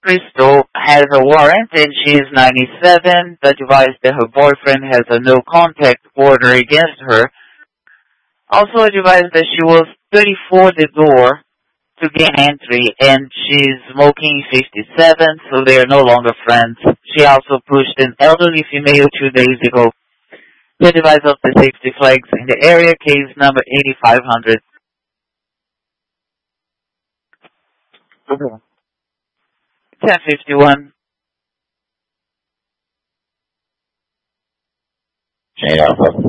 Crystal has a warrant and she is 97. The device that her boyfriend has a no contact order against her. Also advised that she was 34 the door to gain entry and she's smoking 57, so they are no longer friends. She also pushed an elderly female 2 days ago. The device of the safety flags in the area, case number 8500. 1051. Yeah.